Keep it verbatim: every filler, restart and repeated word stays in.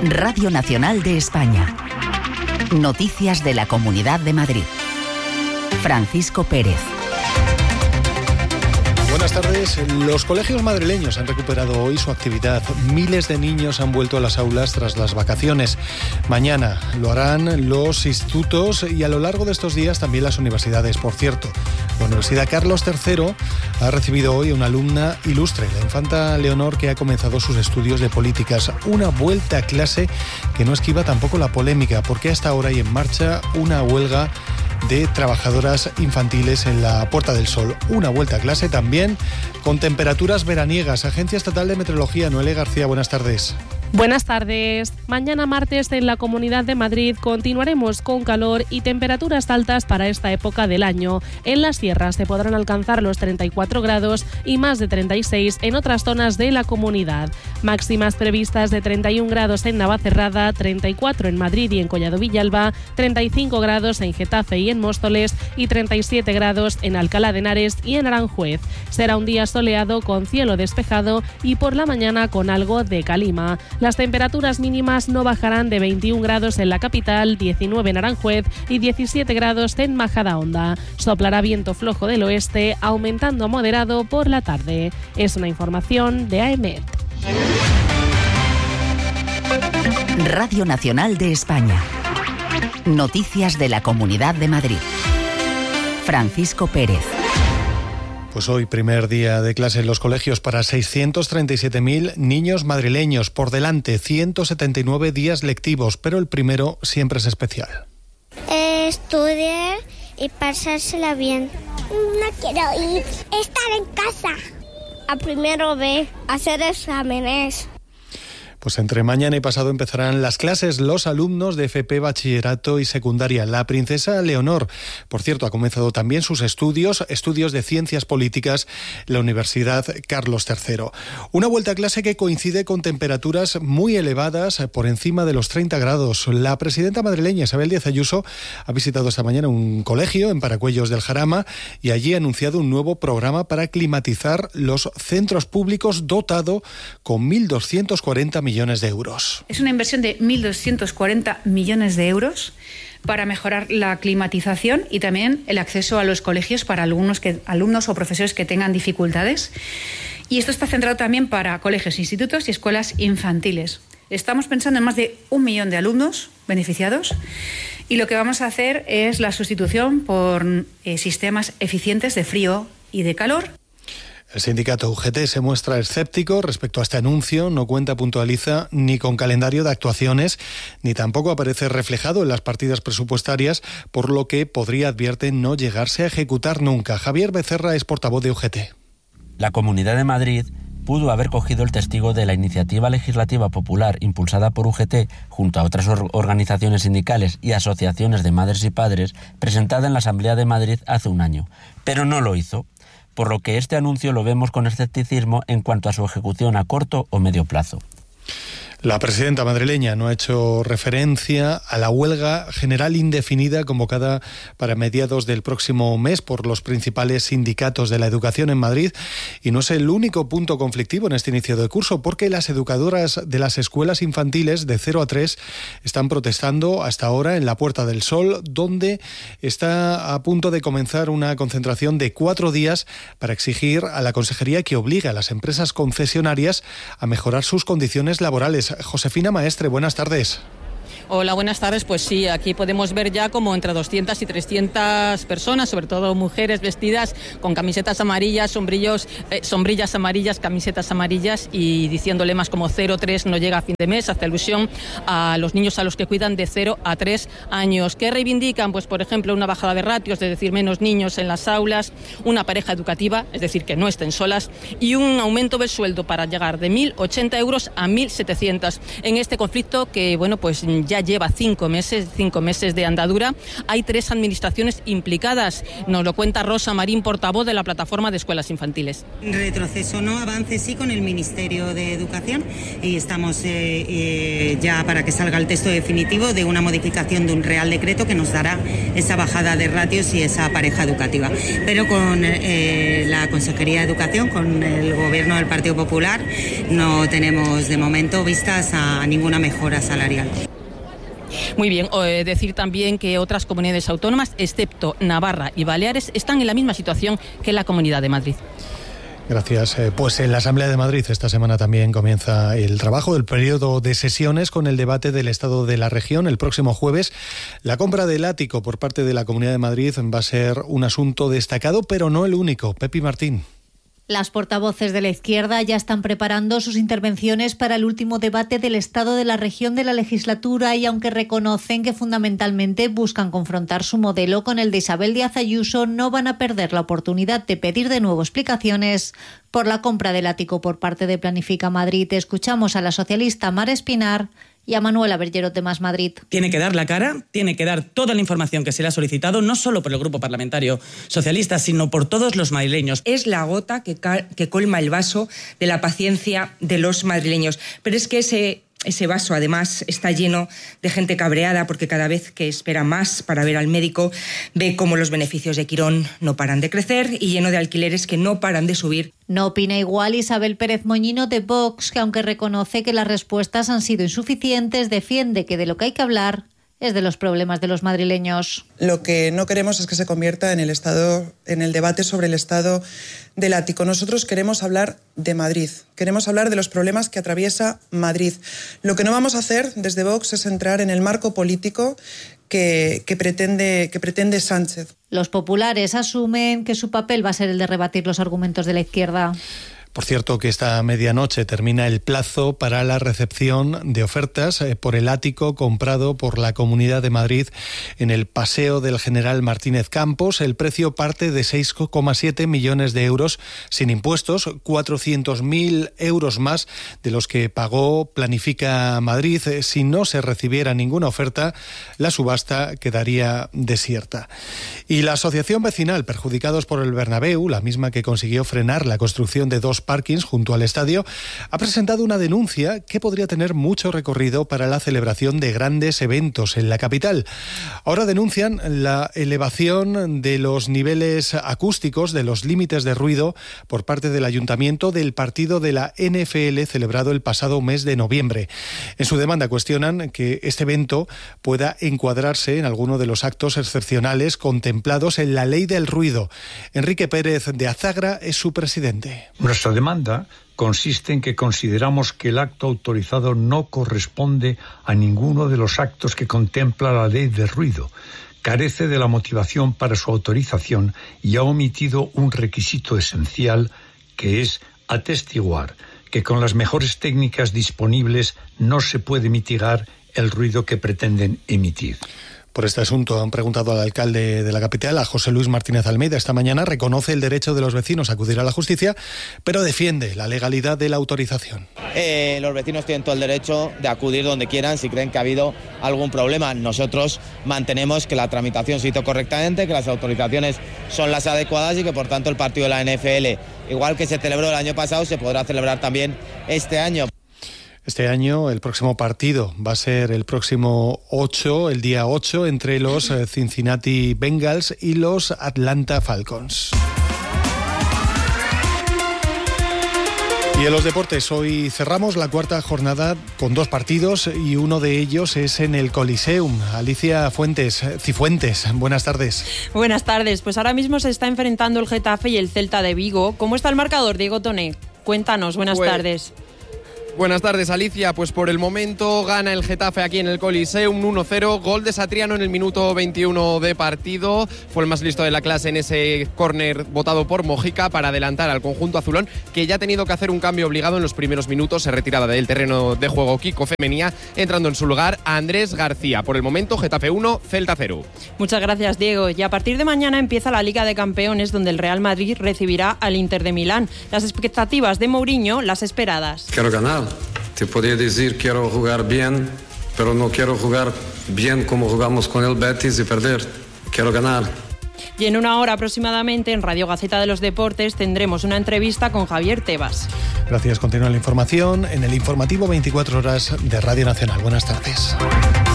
Radio Nacional de España. Noticias de la Comunidad de Madrid. Francisco Pérez. Buenas tardes. Los colegios madrileños han recuperado hoy su actividad. Miles de niños han vuelto a las aulas tras las vacaciones. Mañana lo harán los institutos y a lo largo de estos días también las universidades. Por cierto, la Universidad Carlos tercero ha recibido hoy a una alumna ilustre, la infanta Leonor, que ha comenzado sus estudios de políticas. Una vuelta a clase que no esquiva tampoco la polémica, porque hasta ahora hay en marcha una huelga de trabajadoras infantiles en la Puerta del Sol. Una vuelta a clase también con temperaturas veraniegas. Agencia Estatal de Meteorología, Noelia García, buenas tardes. Buenas tardes. Mañana martes en la Comunidad de Madrid continuaremos con calor y temperaturas altas para esta época del año. En las sierras se podrán alcanzar los treinta y cuatro grados y más de treinta y seis en otras zonas de la comunidad. Máximas previstas de treinta y un grados en Navacerrada, treinta y cuatro en Madrid y en Collado Villalba, treinta y cinco grados en Getafe y en Móstoles y treinta y siete grados en Alcalá de Henares y en Aranjuez. Será un día soleado con cielo despejado y por la mañana con algo de calima. Las temperaturas mínimas no bajarán de veintiún grados en la capital, diecinueve en Aranjuez y diecisiete grados en Majadahonda. Soplará viento flojo del oeste, aumentando a moderado por la tarde. Es una información de A E M E T. Radio Nacional de España. Noticias de la Comunidad de Madrid. Francisco Pérez. Pues hoy, primer día de clase en los colegios para seiscientos treinta y siete mil niños madrileños. Por delante, ciento setenta y nueve días lectivos, pero el primero siempre es especial. Estudiar y pasársela bien. No quiero ir. Estar en casa. A primero B, hacer exámenes. Pues entre mañana y pasado empezarán las clases los alumnos de F P, bachillerato y secundaria. La princesa Leonor, por cierto, ha comenzado también sus estudios, estudios de ciencias políticas en la Universidad Carlos tercero. Una vuelta a clase que coincide con temperaturas muy elevadas, por encima de los treinta grados. La presidenta madrileña Isabel Díaz Ayuso ha visitado esta mañana un colegio en Paracuellos del Jarama y allí ha anunciado un nuevo programa para climatizar los centros públicos dotado con mil doscientos cuarenta millones millones de euros. Es una inversión de mil doscientos cuarenta millones de euros para mejorar la climatización y también el acceso a los colegios para alumnos, que, alumnos o profesores que tengan dificultades. Y esto está centrado también para colegios, institutos y escuelas infantiles. Estamos pensando en más de un millón de alumnos beneficiados y lo que vamos a hacer es la sustitución por eh, sistemas eficientes de frío y de calor. El sindicato U G T se muestra escéptico respecto a este anuncio. No cuenta, puntualiza, ni con calendario de actuaciones, ni tampoco aparece reflejado en las partidas presupuestarias, por lo que podría, advierte, no llegarse a ejecutar nunca. Javier Becerra es portavoz de U G T. La Comunidad de Madrid pudo haber cogido el testigo de la iniciativa legislativa popular impulsada por U G T junto a otras or- organizaciones sindicales y asociaciones de madres y padres presentada en la Asamblea de Madrid hace un año, pero no lo hizo, por lo que este anuncio lo vemos con escepticismo en cuanto a su ejecución a corto o medio plazo. La presidenta madrileña no ha hecho referencia a la huelga general indefinida convocada para mediados del próximo mes por los principales sindicatos de la educación en Madrid, y no es el único punto conflictivo en este inicio de curso, porque las educadoras de las escuelas infantiles de cero a tres están protestando hasta ahora en la Puerta del Sol, donde está a punto de comenzar una concentración de cuatro días para exigir a la Consejería que obligue a las empresas concesionarias a mejorar sus condiciones laborales. Josefina Maestre, buenas tardes. Hola, buenas tardes. Pues sí, aquí podemos ver ya como entre doscientas y trescientas personas, sobre todo mujeres vestidas con camisetas amarillas, sombrillos, eh, sombrillas amarillas, camisetas amarillas y diciendo lemas como cero tres no llega a fin de mes, hace alusión a los niños a los que cuidan de cero a tres años. ¿Qué reivindican? Pues por ejemplo una bajada de ratios, es decir, menos niños en las aulas, una pareja educativa, es decir, que no estén solas, y un aumento del sueldo para llegar de mil ochenta euros a mil setecientos en este conflicto que, bueno, pues ya ya lleva cinco meses, cinco meses de andadura. Hay tres administraciones implicadas. Nos lo cuenta Rosa Marín, portavoz de la Plataforma de Escuelas Infantiles. Retroceso no, avance sí con el Ministerio de Educación y estamos eh, eh, ya para que salga el texto definitivo de una modificación de un Real Decreto que nos dará esa bajada de ratios y esa pareja educativa. Pero con eh, la Consejería de Educación, con el Gobierno del Partido Popular, no tenemos de momento vistas a ninguna mejora salarial. Muy bien, eh, decir también que otras comunidades autónomas, excepto Navarra y Baleares, están en la misma situación que la Comunidad de Madrid. Gracias. Pues en la Asamblea de Madrid esta semana también comienza el trabajo del periodo de sesiones con el debate del estado de la región. El próximo jueves la compra del ático por parte de la Comunidad de Madrid va a ser un asunto destacado, pero no el único. Pepi Martín. Las portavoces de la izquierda ya están preparando sus intervenciones para el último debate del estado de la región de la legislatura y aunque reconocen que fundamentalmente buscan confrontar su modelo con el de Isabel Díaz Ayuso, no van a perder la oportunidad de pedir de nuevo explicaciones por la compra del ático por parte de Planifica Madrid. Escuchamos a la socialista Mar Espinar y a Manuela Bergerot de Más Madrid. Tiene que dar la cara, tiene que dar toda la información que se le ha solicitado, no solo por el Grupo Parlamentario Socialista, sino por todos los madrileños. Es la gota que, ca- que colma el vaso de la paciencia de los madrileños. Pero es que ese... Ese vaso, además, está lleno de gente cabreada porque cada vez que espera más para ver al médico ve cómo los beneficios de Quirón no paran de crecer y lleno de alquileres que no paran de subir. No opina igual Isabel Pérez Moñino de Vox, que aunque reconoce que las respuestas han sido insuficientes, defiende que de lo que hay que hablar es de los problemas de los madrileños. Lo que no queremos es que se convierta en el estado, en el debate sobre el estado del ático. Nosotros queremos hablar de Madrid, queremos hablar de los problemas que atraviesa Madrid. Lo que no vamos a hacer desde Vox es entrar en el marco político que, que, pretende, que pretende Sánchez. Los populares asumen que su papel va a ser el de rebatir los argumentos de la izquierda. Por cierto, que esta medianoche termina el plazo para la recepción de ofertas por el ático comprado por la Comunidad de Madrid en el Paseo del General Martínez Campos. El precio parte de seis coma siete millones de euros sin impuestos, cuatrocientos mil euros más de los que pagó Planifica Madrid. Si no se recibiera ninguna oferta, la subasta quedaría desierta. Y la Asociación Vecinal Perjudicados por el Bernabéu, la misma que consiguió frenar la construcción de dos parkings junto al estadio, ha presentado una denuncia que podría tener mucho recorrido para la celebración de grandes eventos en la capital. Ahora denuncian la elevación de los niveles acústicos, de los límites de ruido por parte del ayuntamiento del partido de la N F L celebrado el pasado mes de noviembre. En su demanda cuestionan que este evento pueda encuadrarse en alguno de los actos excepcionales contemplados en la ley del ruido. Enrique Pérez de Azagra es su presidente. Nuestra demanda consiste en que consideramos que el acto autorizado no corresponde a ninguno de los actos que contempla la ley de ruido, carece de la motivación para su autorización y ha omitido un requisito esencial, que es atestiguar que con las mejores técnicas disponibles no se puede mitigar el ruido que pretenden emitir. Por este asunto han preguntado al alcalde de la capital, a José Luis Martínez Almeida. Esta mañana reconoce el derecho de los vecinos a acudir a la justicia, pero defiende la legalidad de la autorización. Eh, los vecinos tienen todo el derecho de acudir donde quieran si creen que ha habido algún problema. Nosotros mantenemos que la tramitación se hizo correctamente, que las autorizaciones son las adecuadas y que por tanto el partido de la N F L, igual que se celebró el año pasado, se podrá celebrar también este año. Este año el próximo partido va a ser el próximo ocho, el día ocho, entre los Cincinnati Bengals y los Atlanta Falcons. Y en los deportes, hoy cerramos la cuarta jornada con dos partidos y uno de ellos es en el Coliseum. Alicia Fuentes, Cifuentes, buenas tardes. Buenas tardes, pues ahora mismo se está enfrentando el Getafe y el Celta de Vigo. ¿Cómo está el marcador, Diego Toné? Cuéntanos, buenas pues... tardes. Buenas tardes, Alicia. Pues por el momento gana el Getafe aquí en el Coliseum uno cero. Gol de Satriano en el minuto veintiuno de partido. Fue el más listo de la clase en ese córner votado por Mojica para adelantar al conjunto azulón, que ya ha tenido que hacer un cambio obligado en los primeros minutos. Se retiraba del terreno de juego Kiko Femenía, entrando en su lugar a Andrés García. Por el momento, Getafe uno, Celta cero. Muchas gracias, Diego. Y a partir de mañana empieza la Liga de Campeones, donde el Real Madrid recibirá al Inter de Milán. Las expectativas de Mourinho, las esperadas. Quiero ganar. Te podría decir quiero jugar bien, pero no quiero jugar bien como jugamos con el Betis y perder. Quiero ganar. Y en una hora aproximadamente en Radio Gaceta de los Deportes tendremos una entrevista con Javier Tebas. Gracias. Continúa la información en el informativo veinticuatro horas de Radio Nacional. Buenas tardes.